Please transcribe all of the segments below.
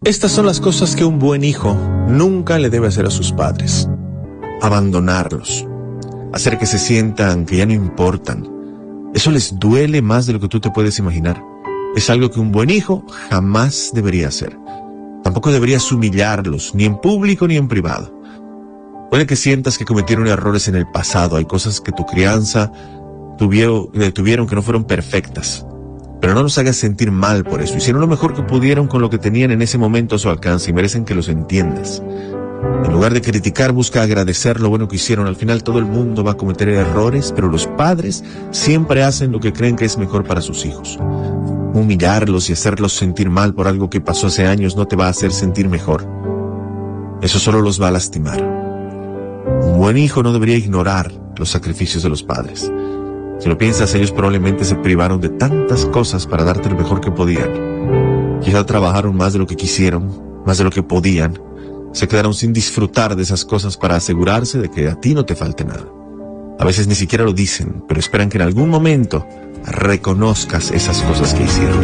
Estas son las cosas que un buen hijo nunca le debe hacer a sus padres. Abandonarlos. Hacer que se sientan que ya no importan. Eso les duele más de lo que tú te puedes imaginar. Es algo que un buen hijo jamás debería hacer. Tampoco deberías humillarlos, ni en público ni en privado. Puede que sientas que cometieron errores en el pasado. Hay cosas que tu crianza tuvieron que no fueron perfectas. Pero no los hagas sentir mal por eso. Hicieron lo mejor que pudieron con lo que tenían en ese momento a su alcance y merecen que los entiendas. En lugar de criticar, busca agradecer lo bueno que hicieron. Al final todo el mundo va a cometer errores, pero los padres siempre hacen lo que creen que es mejor para sus hijos. Humillarlos y hacerlos sentir mal por algo que pasó hace años no te va a hacer sentir mejor. Eso solo los va a lastimar. Un buen hijo no debería ignorar los sacrificios de los padres. Si lo piensas, ellos probablemente se privaron de tantas cosas para darte lo mejor que podían. Quizá trabajaron más de lo que quisieron, más de lo que podían. Se quedaron sin disfrutar de esas cosas para asegurarse de que a ti no te falte nada. A veces ni siquiera lo dicen, pero esperan que en algún momento reconozcas esas cosas que hicieron.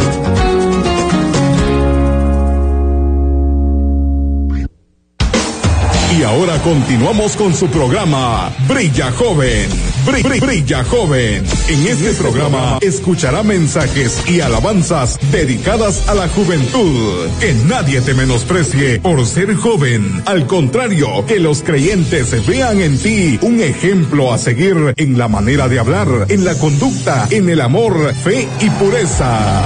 Y ahora continuamos con su programa Brilla Joven. Brilla Joven. En este programa escuchará mensajes y alabanzas dedicadas a la juventud. Que nadie te menosprecie por ser joven. Al contrario, que los creyentes vean en ti un ejemplo a seguir en la manera de hablar, en la conducta, en el amor, fe y pureza.